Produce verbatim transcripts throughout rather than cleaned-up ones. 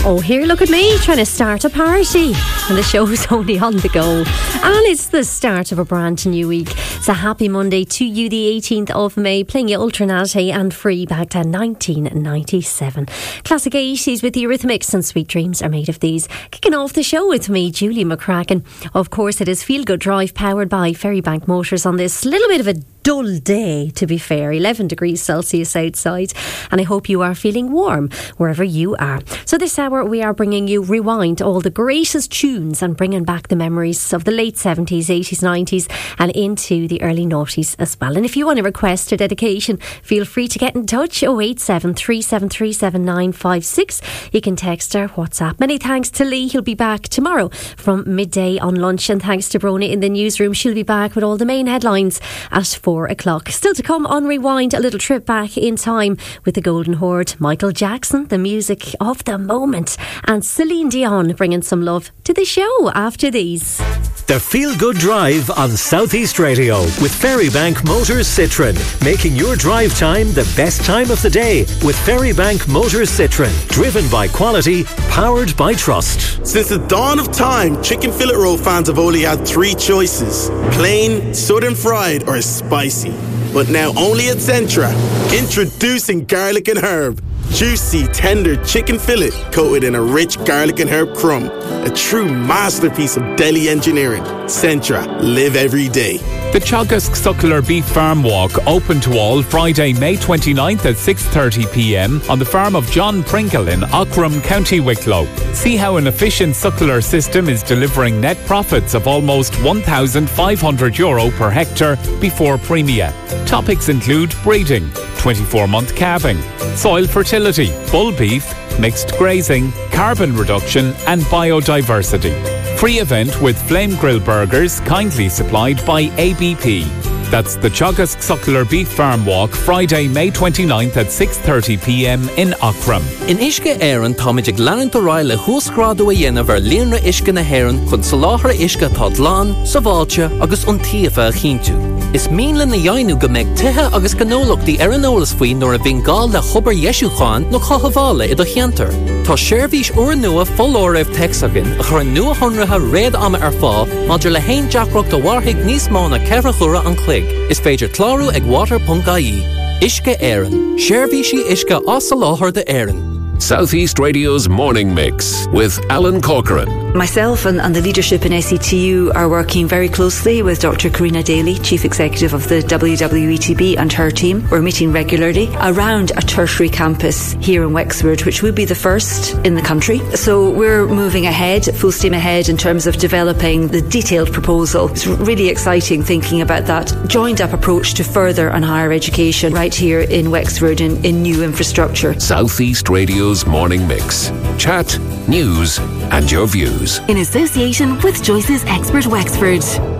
Oh, here, look at me, trying to start a party. And the show's only on the go. And it's the start of a brand new week. It's a happy Monday to you, the eighteenth of May, playing you Ultranati and Free back to nineteen ninety-seven. Classic eighties with the Eurythmics and Sweet Dreams Are Made of These. Kicking off the show with me, Julie McCracken. Of course, it is Feel Good Drive powered by Ferrybank Motors on this little bit of a dull day, to be fair, eleven degrees Celsius outside, and I hope you are feeling warm wherever you are. So this hour we are bringing you Rewind, all the greatest tunes and bringing back the memories of the late seventies, eighties, nineties and into the early noughties as well. And if you want to request a dedication, feel free to get in touch, oh eight seven, three seven three, seven nine five six. You can text or WhatsApp. Many thanks to Lee, he'll be back tomorrow from midday on lunch, and thanks to Brona in the newsroom, she'll be back with all the main headlines at four o'clock. Still to come on Rewind, a little trip back in time with the Golden Horde, Michael Jackson, the music of the moment, and Celine Dion bringing some love to the show after these. The Feel Good Drive on Southeast Radio with Ferrybank Motors Citroen, making your drive time the best time of the day with Ferrybank Motors Citroen, driven by quality, powered by trust. Since the dawn of time, chicken fillet roll fans have only had three choices: plain, southern fried or spicy. But now only at Centra, introducing garlic and herb. Juicy, tender chicken fillet coated in a rich garlic and herb crumb. A true masterpiece of deli engineering. Centra, live every day. The Teagasc Suckler Beef Farm Walk, open to all, Friday, May twenty-ninth at six thirty p m on the farm of John Prinkle in Aughrim, County Wicklow. See how an efficient suckler system is delivering net profits of almost one thousand five hundred euro per hectare before premia. Topics include breeding, twenty-four month calving, soil fertility, bull beef, mixed grazing, carbon reduction and biodiversity. Free event with Flame Grill Burgers, kindly supplied by A B P. That's the Teagasc Suckler Beef Farm Walk, Friday, May twenty-ninth at six thirty p m in Aughrim. In Ishka Éireann táiméid leanúint O'Reilly thuascrádú a dhéanamh ar líonra Ishka na hÉireann chun soláthar Ishka tá dlán, saváilte agus iontaofa a chinntiú. Is míle na dhéanú go mbeidh tithe agus gnólachtaí ar an eolas faoin nuair a bhíonn gál le chubar Yesúcháin nó chathbhála i do cheantar. Tá seirbhís uair nua follóraibh texagan a chur an nua honratha réad ama ar fá maidir le haon deacracht a bharthaigh níos mó na ceithre chura an chloig. Is féidir clárú ag water dot I E. Ishka Éireann. Seirbhísí Ishka as sa láthair de Éireann. Southeast Radio's Morning Mix with Alan Corcoran. Myself and, and the leadership in S E T U are working very closely with Doctor Karina Daly, Chief Executive of the W W E T B, and her team. We're meeting regularly around a tertiary campus here in Wexford, which will be the first in the country. So we're moving ahead, full steam ahead, in terms of developing the detailed proposal. It's really exciting thinking about that joined up approach to further and higher education right here in Wexford in, in new infrastructure. Southeast Radio's Morning Mix. Chat, news and your views. In association with Joyce's Expert Wexford.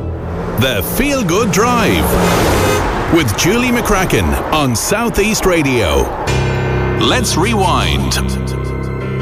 The Feel Good Drive with Julie McCracken on Southeast Radio. Let's rewind.